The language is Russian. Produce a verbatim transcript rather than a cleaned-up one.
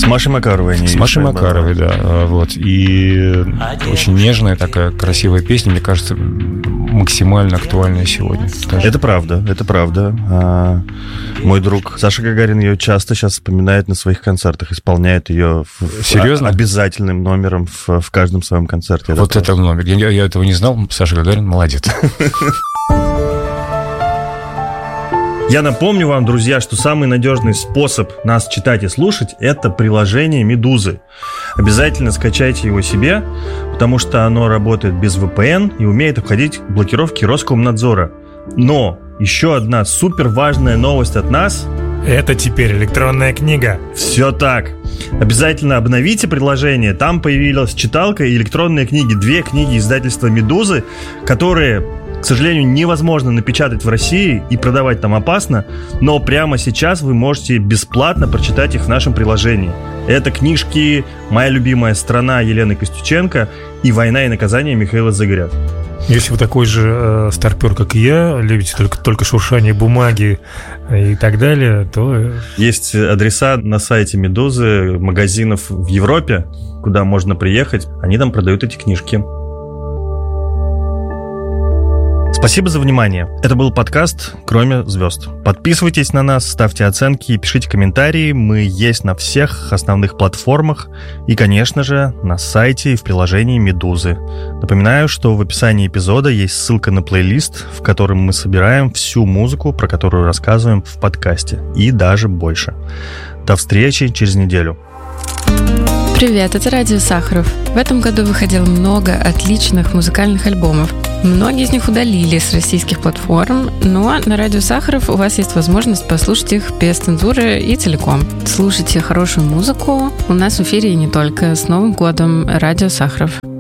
С Машей Макаровой. С Машей Макаровой, да. Вот. И очень нежная такая красивая песня, мне кажется, максимально актуальная сегодня. Даже. Это правда, это правда. А, мой друг Саша Гагарин ее часто сейчас вспоминает на своих концертах, исполняет ее в, Серьезно? обязательным номером в, в каждом своем концерте. Вот это номер. Я, я этого не знал. Саша Гагарин молодец. Я напомню вам, друзья, что самый надежный способ нас читать и слушать – это приложение «Медузы». Обязательно скачайте его себе, потому что оно работает без ви пи эн и умеет обходить блокировки Роскомнадзора. Но еще одна супер важная новость от нас – это теперь электронная книга. Все так. Обязательно обновите приложение. Там появилась читалка и электронные книги. Две книги издательства «Медузы», которые, к сожалению, невозможно напечатать в России и продавать там опасно, но прямо сейчас вы можете бесплатно прочитать их в нашем приложении. Это книжки «Моя любимая страна» Елены Костюченко и «Война и наказание» Михаила Загоря. Если вы такой же э, старпер, как и я, любите только, только шуршание бумаги и так далее, то... Есть адреса на сайте «Медузы», магазинов в Европе, куда можно приехать. Они там продают эти книжки. Спасибо за внимание. Это был подкаст «Кроме звезд». Подписывайтесь на нас, ставьте оценки и пишите комментарии. Мы есть на всех основных платформах и, конечно же, на сайте и в приложении «Медузы». Напоминаю, что в описании эпизода есть ссылка на плейлист, в котором мы собираем всю музыку, про которую рассказываем в подкасте, и даже больше. До встречи через неделю. Привет, это Радио Сахаров. В этом году выходило много отличных музыкальных альбомов. Многие из них удалили с российских платформ, но на Радио Сахаров у вас есть возможность послушать их без цензуры и целиком. Слушайте хорошую музыку у нас в эфире и не только. С Новым годом, Радио Сахаров.